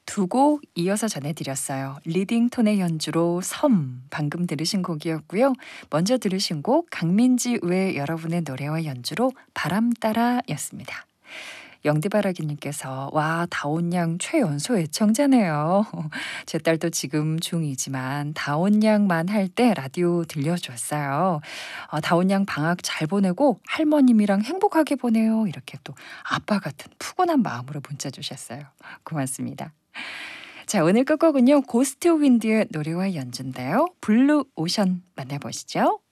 두 곡 이어서 전해드렸어요. 리딩톤의 연주로 섬 방금 들으신 곡이었고요. 먼저 들으신 곡 강민지 외 여러분의 노래와 연주로 바람 따라였습니다. 영대바라기님께서 와 다온양 최연소 애청자네요. 제 딸도 지금 중2지만 다온양만 할 때 라디오 들려줬어요. 다온양 방학 잘 보내고 할머님이랑 행복하게 보내요. 이렇게 또 아빠 같은 푸근한 마음으로 문자 주셨어요. 고맙습니다. 자, 오늘 끝곡은요 고스트 윈드의 노래와 연주인데요. 블루 오션 만나보시죠.